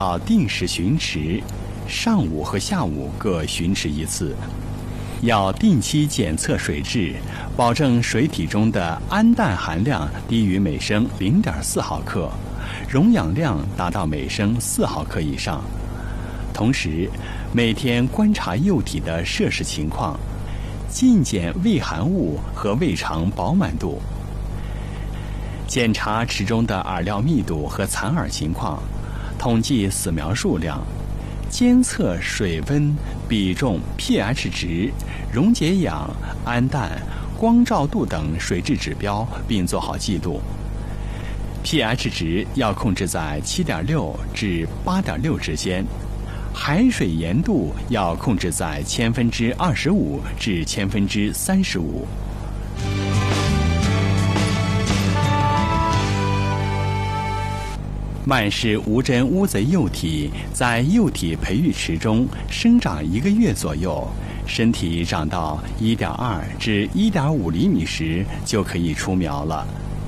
要定时巡池，上午和下午各巡池一次。要定期检测水质，保证水体中的氨氮含量低于每升0.4毫克，溶氧量达到每升4毫克以上。同时，每天观察幼体的摄食情况，尽检胃含物和胃肠饱满度，检查池中的饵料密度和残饵情况，统计死苗数量，监测水温、比重、pH 值、溶解氧、氨氮、光照度等水质指标，并做好记录。pH 值要控制在7.6至8.6之间，海水盐度要控制在25%至35%。曼氏无针乌贼幼体在幼体培育池中生长1个月左右，身体长到1.2至1.5厘米时，就可以出苗了。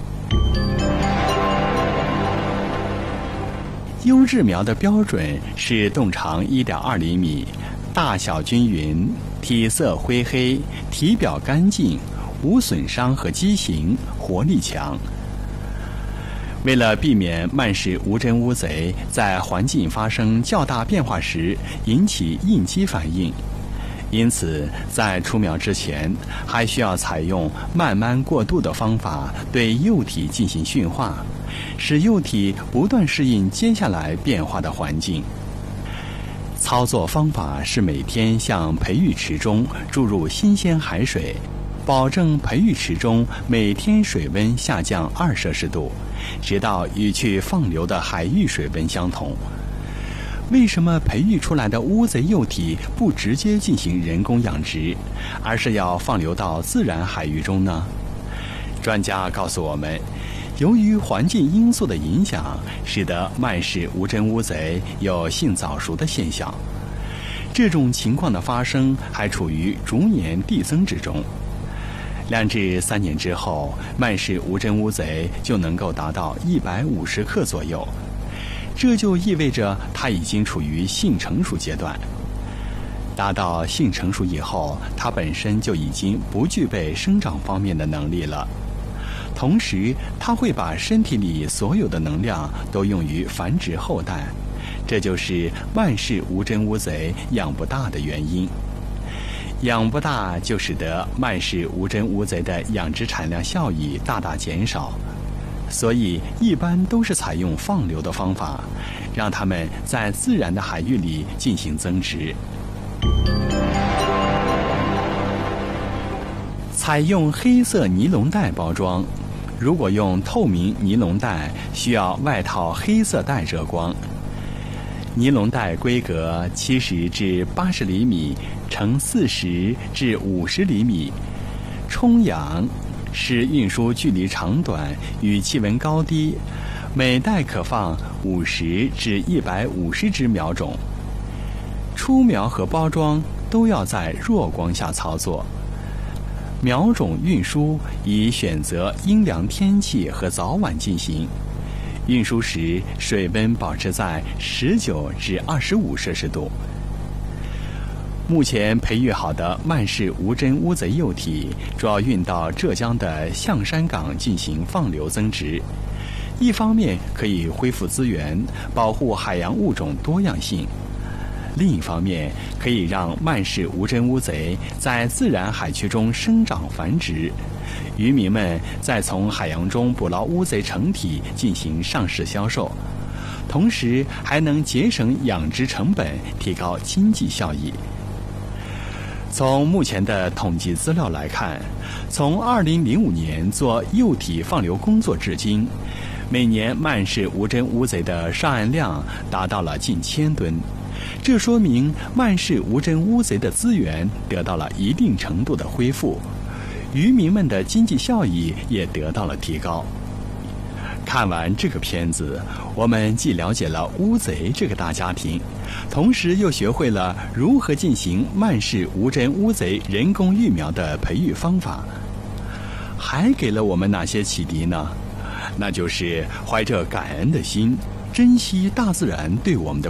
优质苗的标准是动长1.2厘米，大小均匀，体色灰黑，体表干净，无损伤和畸形，活力强。为了避免曼氏无针乌贼在环境发生较大变化时引起应激反应，因此在出苗之前，还需要采用慢慢过渡的方法对幼体进行驯化，使幼体不断适应接下来变化的环境。操作方法是每天向培育池中注入新鲜海水，保证培育池中每天水温下降2摄氏度，直到与去放流的海域水温相同。为什么培育出来的乌贼幼体不直接进行人工养殖，而是要放流到自然海域中呢？专家告诉我们，由于环境因素的影响，使得曼氏无针乌贼有性早熟的现象。这种情况的发生还处于逐年递增之中。2至3年之后，曼氏无针乌贼就能够达到150克左右，这就意味着它已经处于性成熟阶段。达到性成熟以后，它本身就已经不具备生长方面的能力了，同时它会把身体里所有的能量都用于繁殖后代，这就是曼氏无针乌贼养不大的原因。养不大就使得曼氏无针乌贼的养殖产量效益大大减少，所以一般都是采用放流的方法，让它们在自然的海域里进行增殖。采用黑色尼龙袋包装，如果用透明尼龙袋，需要外套黑色袋遮光。尼龙袋规格70至80厘米乘40至50厘米，充氧，视运输距离长短与气温高低，每袋可放50至150只苗种。出苗和包装都要在弱光下操作。苗种运输以选择阴凉天气和早晚进行。运输时，水温保持在19至25摄氏度。目前培育好的曼氏无针乌贼幼体主要运到浙江的象山港进行放流增殖，一方面可以恢复资源，保护海洋物种多样性；另一方面可以让曼氏无针乌贼在自然海区中生长繁殖。渔民们再从海洋中捕捞乌贼成体进行上市销售，同时还能节省养殖成本，提高经济效益。从目前的统计资料来看，从2005年做幼体放流工作至今，每年曼氏无针乌贼的上岸量达到了近1000吨，这说明曼氏无针乌贼的资源得到了一定程度的恢复，渔民们的经济效益也得到了提高。看完这个片子，我们既了解了乌贼这个大家庭，同时又学会了如何进行曼氏无针乌贼人工育苗的培育方法，还给了我们哪些启迪呢？那就是怀着感恩的心，珍惜大自然对我们的